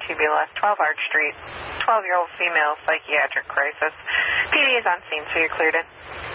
TBLS, 12 Arch Street, 12-year-old female psychiatric crisis. PD is on scene, so you're cleared in.